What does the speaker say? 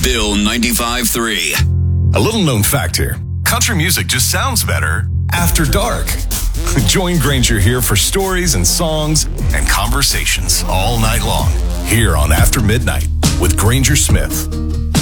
Bill 95.3. A little known fact here. Country music just sounds better after dark. Join Granger here for stories and songs and conversations all night long. Here on After Midnight with Granger Smith.